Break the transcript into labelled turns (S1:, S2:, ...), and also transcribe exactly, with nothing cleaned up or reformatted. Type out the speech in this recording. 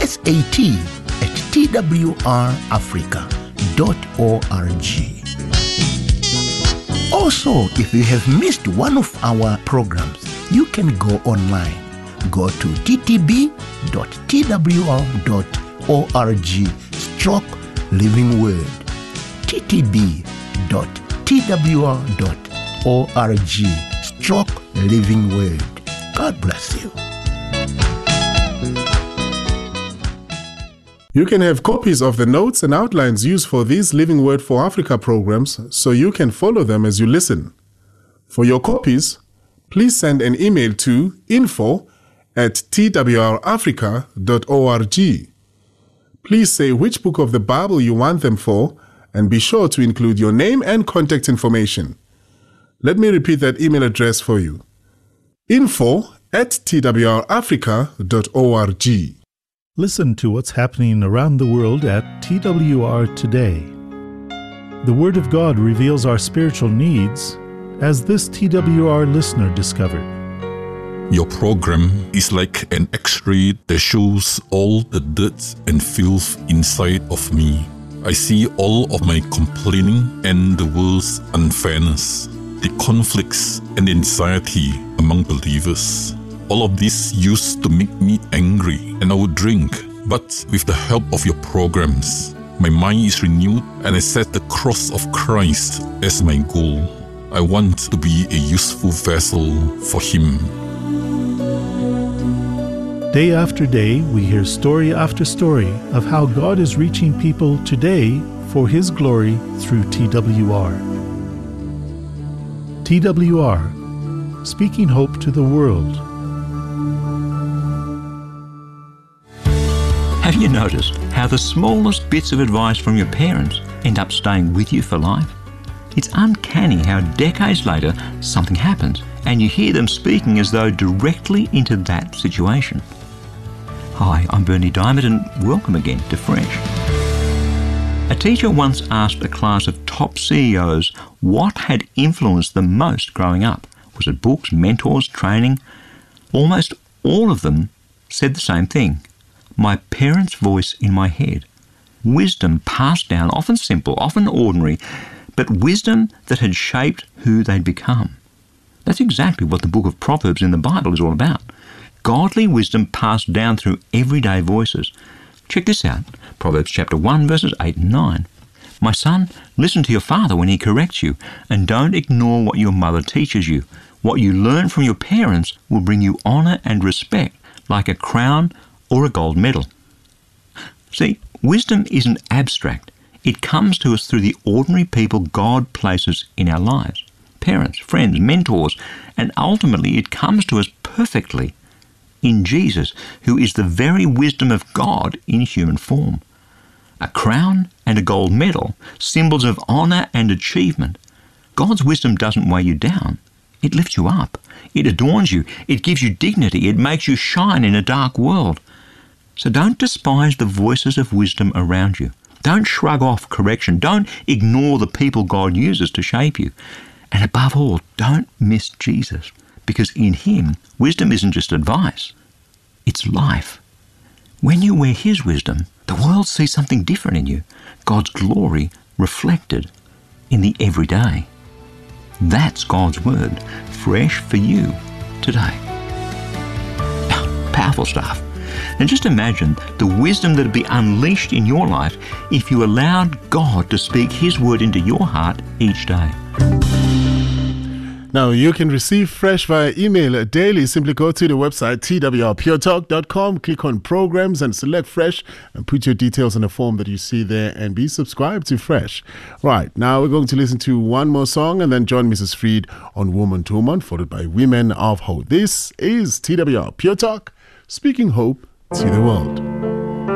S1: S A T at T W R Africa dot org. Also, if you have missed one of our programs, you can go online. Go to t t b dot t w r dot org stroke living word. t t b dot t w r dot org stroke living word. God bless you.
S2: You can have copies of the notes and outlines used for these Living Word for Africa programs so you can follow them as you listen. For your copies, please send an email to info at t w r africa dot org. Please say which book of the Bible you want them for and be sure to include your name and contact information. Let me repeat that email address for you. info at t w r africa dot org.
S3: Listen to what's happening around the world at T W R Today. The Word of God reveals our spiritual needs, as this T W R listener discovered.
S4: Your program is like an X-ray that shows all the dirt and filth inside of me. I see all of my complaining and the world's unfairness, the conflicts and anxiety among believers. All of this used to make me angry, and I would drink. But with the help of your programs, my mind is renewed and I set the cross of Christ as my goal. I want to be a useful vessel for Him.
S3: Day after day, we hear story after story of how God is reaching people today for His glory through T W R. T W R, speaking hope to the world.
S5: Have you noticed how the smallest bits of advice from your parents end up staying with you for life? It's uncanny how decades later something happens and you hear them speaking as though directly into that situation. Hi, I'm Bernie Diamond and welcome again to Fresh. A teacher once asked a class of top C E Os what had influenced them most growing up. Was it books, mentors, training? Almost all of them said the same thing. My parents' voice in my head. Wisdom passed down, often simple, often ordinary, but wisdom that had shaped who they'd become. That's exactly what the book of Proverbs in the Bible is all about. Godly wisdom passed down through everyday voices. Check this out, Proverbs chapter one, verses eight and nine. My son, listen to your father when he corrects you, and don't ignore what your mother teaches you. What you learn from your parents will bring you honor and respect, like a crown or a gold medal. See, wisdom isn't abstract. It comes to us through the ordinary people God places in our lives. Parents, friends, mentors, and ultimately it comes to us perfectly in Jesus, who is the very wisdom of God in human form. A crown and a gold medal, symbols of honor and achievement. God's wisdom doesn't weigh you down. It lifts you up. It adorns you. It gives you dignity. It makes you shine in a dark world. So don't despise the voices of wisdom around you. Don't shrug off correction. Don't ignore the people God uses to shape you. And above all, don't miss Jesus, because in Him, wisdom isn't just advice, it's life. When you wear His wisdom, the world sees something different in you, God's glory reflected in the everyday. That's God's Word, fresh for you today. Powerful stuff. And just imagine the wisdom that would be unleashed in your life if you allowed God to speak His Word into your heart each day.
S2: Now, you can receive Fresh via email daily. Simply go to the website t w r pure talk dot com, click on Programs and select Fresh and put your details in the form that you see there and be subscribed to Fresh. Right, now we're going to listen to one more song and then join Missus Freed on Woman to Woman, followed by Women of Hope. This is T W R Pure Talk, speaking hope to the world.